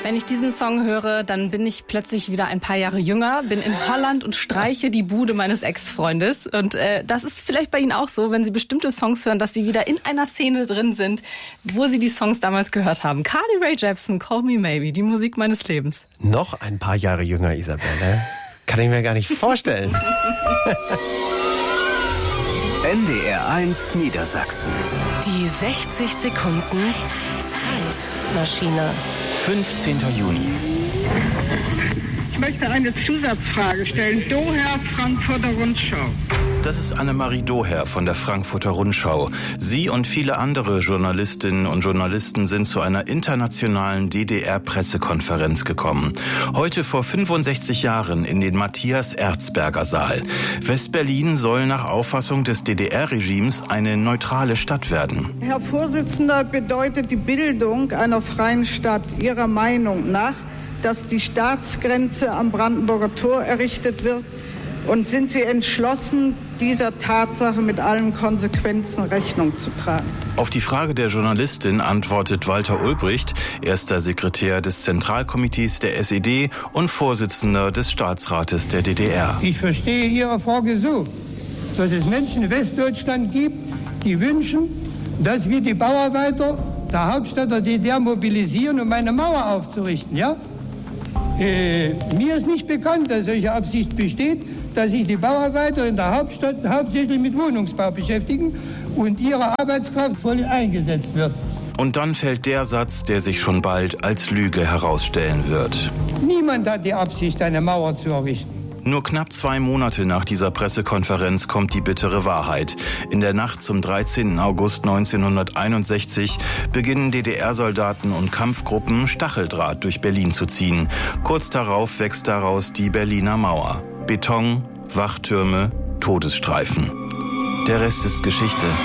Wenn ich diesen Song höre, dann bin ich plötzlich wieder ein paar Jahre jünger, bin in Holland und streiche die Bude meines Ex-Freundes. Und das ist vielleicht bei Ihnen auch so, wenn Sie bestimmte Songs hören, dass Sie wieder in einer Szene drin sind, wo Sie die Songs damals gehört haben. Carly Rae Jepsen, Call Me Maybe, die Musik meines Lebens. Noch ein paar Jahre jünger, Isabelle. Kann ich mir gar nicht vorstellen. NDR1 Niedersachsen. Die 60 Sekunden Zeitmaschine. 15. Juni. Ich möchte eine Zusatzfrage stellen. Doher, Frankfurter Rundschau. Das ist Annemarie Doher von der Frankfurter Rundschau. Sie und viele andere Journalistinnen und Journalisten sind zu einer internationalen DDR-Pressekonferenz gekommen. Heute vor 65 Jahren in den Matthias-Erzberger-Saal. Westberlin soll nach Auffassung des DDR-Regimes eine neutrale Stadt werden. Herr Vorsitzender, bedeutet die Bildung einer freien Stadt Ihrer Meinung nach, dass die Staatsgrenze am Brandenburger Tor errichtet wird? Und sind Sie entschlossen, dieser Tatsache mit allen Konsequenzen Rechnung zu tragen? Auf die Frage der Journalistin antwortet Walter Ulbricht, erster Sekretär des Zentralkomitees der SED und Vorsitzender des Staatsrates der DDR. Ich verstehe Ihre Frage so, dass es Menschen in Westdeutschland gibt, die wünschen, dass wir die Bauarbeiter der Hauptstadt der DDR mobilisieren, um eine Mauer aufzurichten, ja? Mir ist nicht bekannt, dass solche Absicht besteht, dass sich die Bauarbeiter in der Hauptstadt hauptsächlich mit Wohnungsbau beschäftigen und ihre Arbeitskraft voll eingesetzt wird. Und dann fällt der Satz, der sich schon bald als Lüge herausstellen wird. Niemand hat die Absicht, eine Mauer zu errichten. Nur knapp 2 Monate nach dieser Pressekonferenz kommt die bittere Wahrheit. In der Nacht zum 13. August 1961 beginnen DDR-Soldaten und Kampfgruppen Stacheldraht durch Berlin zu ziehen. Kurz darauf wächst daraus die Berliner Mauer. Beton, Wachtürme, Todesstreifen. Der Rest ist Geschichte.